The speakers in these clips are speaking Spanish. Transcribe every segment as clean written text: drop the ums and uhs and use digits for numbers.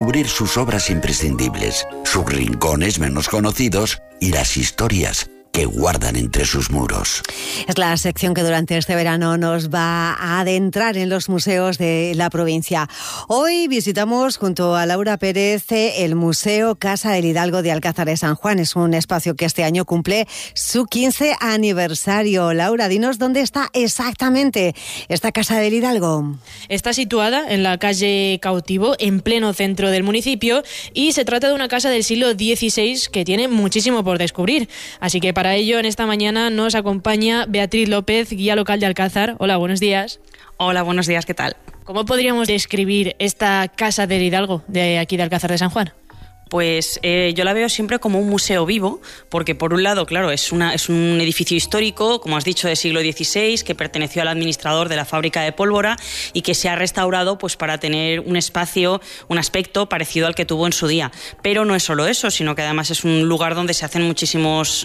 descubrir sus obras imprescindibles, sus rincones menos conocidos y las historias que guardan entre sus muros. Es la sección que durante este verano nos va a adentrar en los museos de la provincia. Hoy visitamos junto a Laura Pérez el Museo Casa del Hidalgo de Alcázar de San Juan. Es un espacio que este año cumple su 15 aniversario. Laura, dinos dónde está exactamente esta Casa del Hidalgo. Está situada en la calle Cautivo, en pleno centro del municipio, y se trata de una casa del siglo XVI que tiene muchísimo por descubrir. Así que para ello, en esta mañana nos acompaña Beatriz López, guía local de Alcázar. Hola, buenos días. Hola, buenos días, ¿qué tal? ¿Cómo podríamos describir esta Casa del Hidalgo de aquí de Alcázar de San Juan? Pues yo la veo siempre como un museo vivo, porque por un lado, claro, es un edificio histórico, como has dicho, del siglo XVI, que perteneció al administrador de la fábrica de pólvora y que se ha restaurado pues para tener un espacio, un aspecto parecido al que tuvo en su día. Pero no es solo eso, sino que además es un lugar donde se hacen muchísimos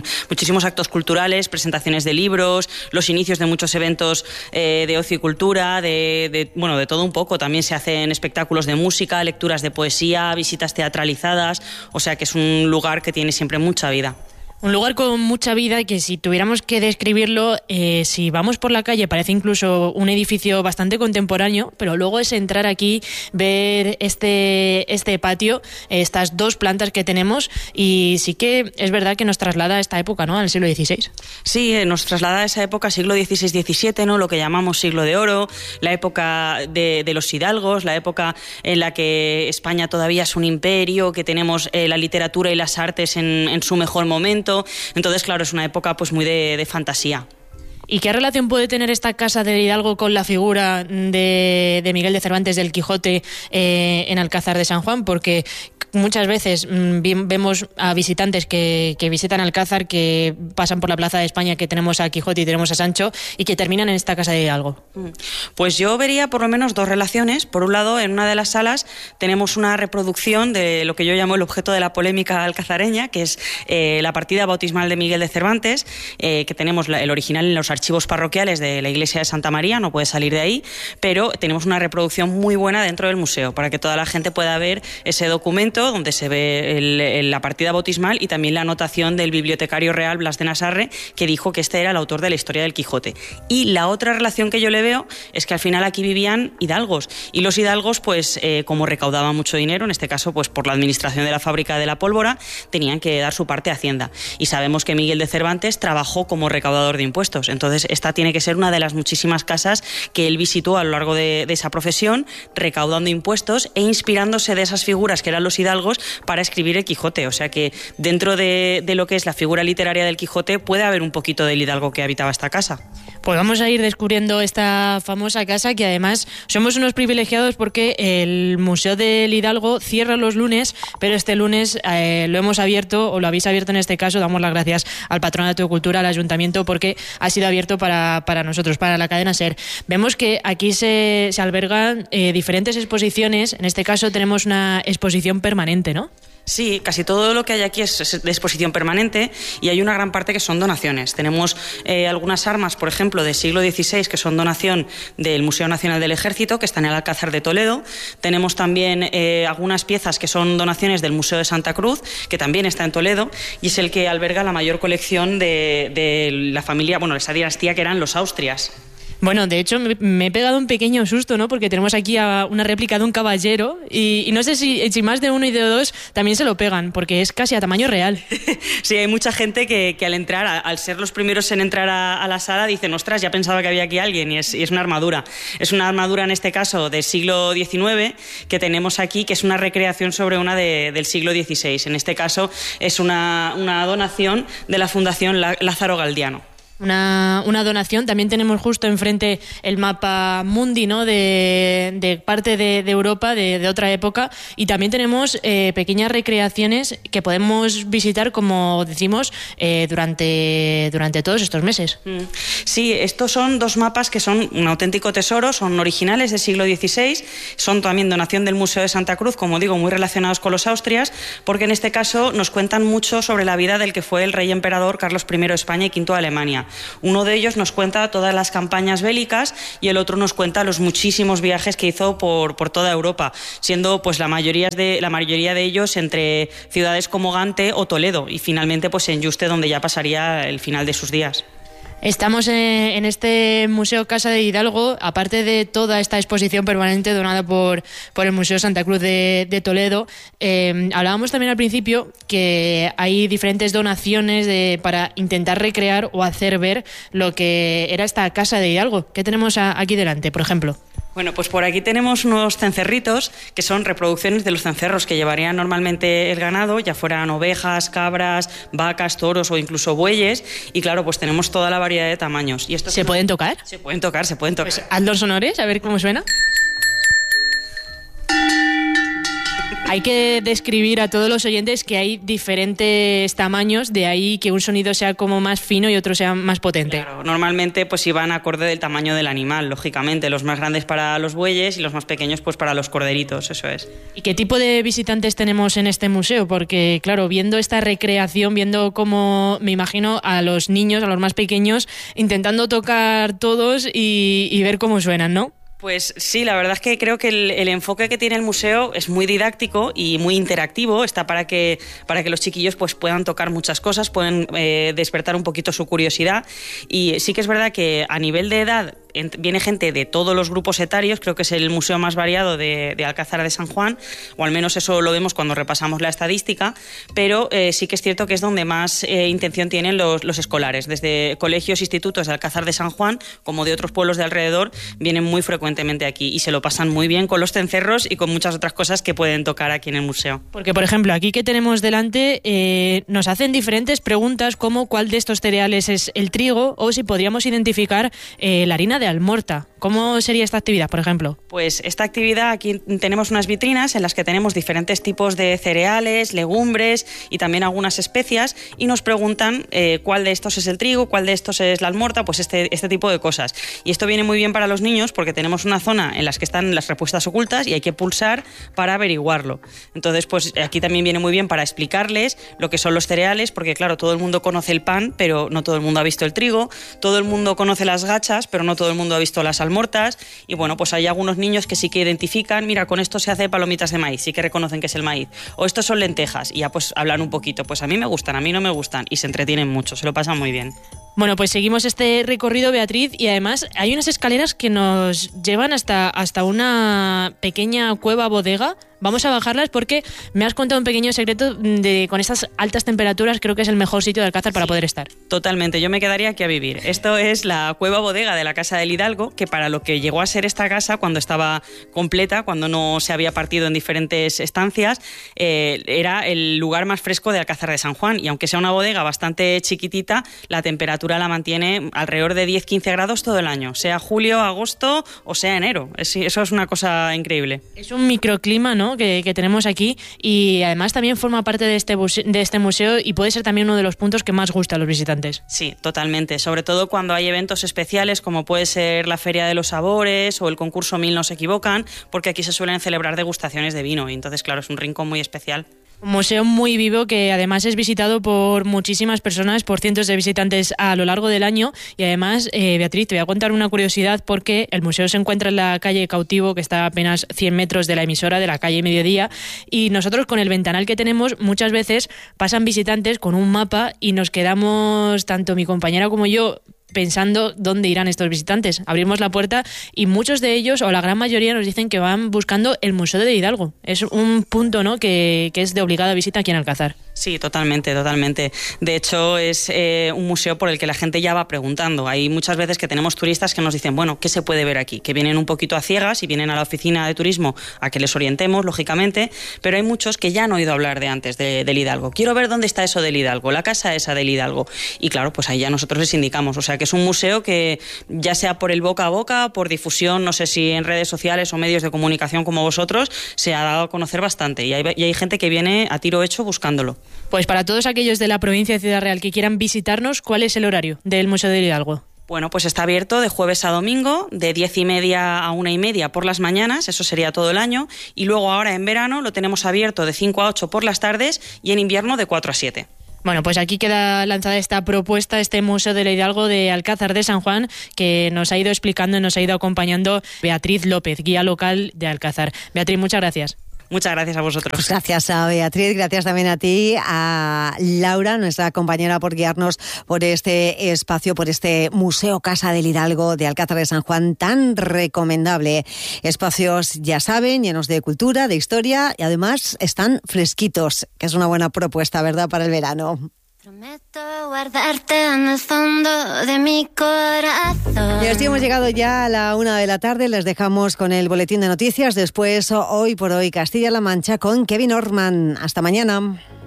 actos culturales, presentaciones de libros, los inicios de muchos eventos de ocio y cultura, de todo un poco. También se hacen espectáculos de música, lecturas de poesía, visitas teatrales. O sea que es un lugar que tiene siempre mucha vida. Un lugar con mucha vida que, si tuviéramos que describirlo, si vamos por la calle parece incluso un edificio bastante contemporáneo, pero luego es entrar aquí, ver este patio, estas dos plantas que tenemos, y sí que es verdad que nos traslada a esta época, ¿no?, al siglo XVI. Sí, nos traslada a esa época, siglo XVI-XVII, ¿no?, lo que llamamos siglo de oro, la época de los hidalgos, la época en la que España todavía es un imperio, que tenemos la literatura y las artes en su mejor momento. Entonces, claro, es una época pues muy de fantasía. ¿Y qué relación puede tener esta Casa del Hidalgo con la figura de Miguel de Cervantes, del Quijote, en Alcázar de San Juan? Porque muchas veces vemos a visitantes que visitan Alcázar, que pasan por la Plaza de España, que tenemos a Quijote y tenemos a Sancho, y que terminan en esta Casa de Hidalgo. Pues yo vería por lo menos dos relaciones. Por un lado, en una de las salas tenemos una reproducción de lo que yo llamo el objeto de la polémica alcazareña, que es la partida bautismal de Miguel de Cervantes, que tenemos el original en los archivos parroquiales de la iglesia de Santa María, no puede salir de ahí, pero tenemos una reproducción muy buena dentro del museo para que toda la gente pueda ver ese documento donde se ve la partida bautismal y también la anotación del bibliotecario real Blas de Nasarre, que dijo que este era el autor de la historia del Quijote. Y la otra relación que yo le veo es que al final aquí vivían hidalgos, y los hidalgos, pues como recaudaban mucho dinero, en este caso pues por la administración de la fábrica de la pólvora, tenían que dar su parte a Hacienda, y sabemos que Miguel de Cervantes trabajó como recaudador de impuestos. Entonces esta tiene que ser una de las muchísimas casas que él visitó a lo largo de esa profesión, recaudando impuestos e inspirándose de esas figuras que eran los hidalgos para escribir el Quijote. O sea que dentro de lo que es la figura literaria del Quijote puede haber un poquito del hidalgo que habitaba esta casa. Pues vamos a ir descubriendo esta famosa casa, que además somos unos privilegiados porque el Museo del Hidalgo cierra los lunes, pero este lunes lo hemos abierto, o lo habéis abierto en este caso. Damos las gracias al Patronato de Cultura, al Ayuntamiento, porque ha sido abierto para nosotros, para la cadena SER. Vemos que aquí se albergan diferentes exposiciones. En este caso tenemos una exposición permanente, ¿no? Sí, casi todo lo que hay aquí es de exposición permanente, y hay una gran parte que son donaciones. Tenemos algunas armas, por ejemplo, del siglo XVI, que son donación del Museo Nacional del Ejército, que está en el Alcázar de Toledo. Tenemos también algunas piezas que son donaciones del Museo de Santa Cruz, que también está en Toledo, y es el que alberga la mayor colección de la familia, esa dinastía que eran los Austrias. Bueno, de hecho me he pegado un pequeño susto, ¿no? Porque tenemos aquí una réplica de un caballero y no sé si más de uno y de dos también se lo pegan, porque es casi a tamaño real. Sí, hay mucha gente que al entrar, al ser los primeros en entrar a la sala, dicen, ostras, ya pensaba que había aquí alguien, y es una armadura. Es una armadura, en este caso, del siglo XIX, que tenemos aquí, que es una recreación sobre una del siglo XVI. En este caso es una donación de la Fundación Lázaro Galdiano. Una donación. También tenemos justo enfrente el mapa mundi, ¿no?, de parte de Europa, de otra época, y también tenemos pequeñas recreaciones que podemos visitar, como decimos, durante todos estos meses. Sí, estos son dos mapas que son un auténtico tesoro, son originales del siglo XVI, son también donación del Museo de Santa Cruz, como digo, muy relacionados con los Austrias, porque en este caso nos cuentan mucho sobre la vida del que fue el rey emperador Carlos I de España y V de Alemania. Uno de ellos nos cuenta todas las campañas bélicas y el otro nos cuenta los muchísimos viajes que hizo por toda Europa, siendo pues la mayoría de ellos entre ciudades como Gante o Toledo y finalmente pues en Yuste, donde ya pasaría el final de sus días. Estamos en este Museo Casa de Hidalgo, aparte de toda esta exposición permanente donada por el Museo Santa Cruz de Toledo. Hablábamos también al principio que hay diferentes donaciones para intentar recrear o hacer ver lo que era esta Casa de Hidalgo. ¿Qué tenemos aquí delante, por ejemplo? Bueno, pues por aquí tenemos unos cencerritos que son reproducciones de los cencerros que llevarían normalmente el ganado, ya fueran ovejas, cabras, vacas, toros o incluso bueyes. Y claro, pues tenemos toda la variedad de tamaños. Y ¿Se pueden tocar? Se pueden tocar. Pues haz los sonores, a ver cómo suena. Hay que describir a todos los oyentes que hay diferentes tamaños, de ahí que un sonido sea como más fino y otro sea más potente. Claro, normalmente pues iban acorde del tamaño del animal, lógicamente, los más grandes para los bueyes y los más pequeños pues para los corderitos, eso es. ¿Y qué tipo de visitantes tenemos en este museo? Porque claro, viendo esta recreación, viendo cómo me imagino a los niños, a los más pequeños, intentando tocar todos y ver cómo suenan, ¿no? Pues sí, la verdad es que creo que el enfoque que tiene el museo es muy didáctico y muy interactivo. Está para que los chiquillos pues puedan tocar muchas cosas, pueden despertar un poquito su curiosidad. Y sí que es verdad que a nivel de edad viene gente de todos los grupos etarios. Creo que es el museo más variado de Alcázar de San Juan, o al menos eso lo vemos cuando repasamos la estadística, pero sí que es cierto que es donde más intención tienen los escolares. Desde colegios, institutos de Alcázar de San Juan, como de otros pueblos de alrededor, vienen muy frecuentemente aquí y se lo pasan muy bien con los cencerros y con muchas otras cosas que pueden tocar aquí en el museo. Porque, por ejemplo, aquí que tenemos delante, nos hacen diferentes preguntas como cuál de estos cereales es el trigo o si podríamos identificar la harina de almorta. ¿Cómo sería esta actividad, por ejemplo? Pues esta actividad, aquí tenemos unas vitrinas en las que tenemos diferentes tipos de cereales, legumbres y también algunas especias y nos preguntan cuál de estos es el trigo, cuál de estos es la almorta, pues este tipo de cosas. Y esto viene muy bien para los niños porque tenemos una zona en la que están las respuestas ocultas y hay que pulsar para averiguarlo. Entonces, pues aquí también viene muy bien para explicarles lo que son los cereales, porque claro, todo el mundo conoce el pan, pero no todo el mundo ha visto el trigo, todo el mundo conoce las gachas, pero no todo el mundo ha visto las almortas, y bueno, pues hay algunos niños que sí que identifican, mira, con esto se hace palomitas de maíz, sí que reconocen que es el maíz, o estos son lentejas, y ya pues hablan un poquito, pues a mí me gustan, a mí no me gustan, y se entretienen mucho, se lo pasan muy bien. Bueno, pues seguimos este recorrido, Beatriz, y además hay unas escaleras que nos llevan hasta una pequeña cueva bodega. Vamos a bajarlas porque me has contado un pequeño secreto con estas altas temperaturas, creo que es el mejor sitio de Alcázar para poder estar. Totalmente, yo me quedaría aquí a vivir. Esto es la cueva bodega de la Casa del Hidalgo, que para lo que llegó a ser esta casa cuando estaba completa, cuando no se había partido en diferentes estancias, era el lugar más fresco de Alcázar de San Juan, y aunque sea una bodega bastante chiquitita, la temperatura la mantiene alrededor de 10-15 grados todo el año, sea julio, agosto o sea enero. Eso es una cosa increíble. Es un microclima, ¿no?, que tenemos aquí, y además también forma parte de este museo y puede ser también uno de los puntos que más gusta a los visitantes. Sí, totalmente, sobre todo cuando hay eventos especiales como puede ser la Feria de los Sabores o el concurso 1000 no se equivocan, porque aquí se suelen celebrar degustaciones de vino y entonces claro, es un rincón muy especial. Un museo muy vivo que además es visitado por muchísimas personas, por cientos de visitantes a lo largo del año. Y además, Beatriz, te voy a contar una curiosidad porque el museo se encuentra en la calle Cautivo, que está a apenas 100 metros de la emisora, de la calle Mediodía. Y nosotros con el ventanal que tenemos, muchas veces pasan visitantes con un mapa y nos quedamos, tanto mi compañera como yo, pensando dónde irán estos visitantes. Abrimos la puerta y muchos de ellos, o la gran mayoría, nos dicen que van buscando el Museo de Hidalgo. Es un punto, ¿no?, que es de obligada visita aquí en Alcázar. Sí, totalmente. De hecho, es un museo por el que la gente ya va preguntando. Hay muchas veces que tenemos turistas que nos dicen, bueno, ¿qué se puede ver aquí? Que vienen un poquito a ciegas y vienen a la oficina de turismo a que les orientemos, lógicamente, pero hay muchos que ya han oído hablar de antes del Hidalgo. Quiero ver dónde está eso del Hidalgo, la casa esa del Hidalgo. Y claro, pues ahí ya nosotros les indicamos. O sea, que es un museo que, ya sea por el boca a boca, por difusión, no sé si en redes sociales o medios de comunicación como vosotros, se ha dado a conocer bastante. Y hay gente que viene a tiro hecho buscándolo. Pues para todos aquellos de la provincia de Ciudad Real que quieran visitarnos, ¿cuál es el horario del Museo del Hidalgo? Bueno, pues está abierto de jueves a domingo, de 10:30 a 1:30 por las mañanas, eso sería todo el año, y luego ahora en verano lo tenemos abierto de 5 a 8 por las tardes y en invierno de 4 a 7. Bueno, pues aquí queda lanzada esta propuesta, este Museo del Hidalgo de Alcázar de San Juan, que nos ha ido explicando y nos ha ido acompañando Beatriz López, guía local de Alcázar. Beatriz, muchas gracias. Muchas gracias a vosotros. Pues gracias a Beatriz, gracias también a ti, a Laura, nuestra compañera, por guiarnos por este espacio, por este Museo Casa del Hidalgo de Alcázar de San Juan, tan recomendable. Espacios, ya saben, llenos de cultura, de historia y además están fresquitos, que es una buena propuesta, ¿verdad?, para el verano. Prometo guardarte en el fondo de mi corazón. Y así hemos llegado ya a la 1:00 p.m. Les dejamos con el boletín de noticias. Después, Hoy por Hoy, Castilla-La Mancha con Kevin Orman. Hasta mañana.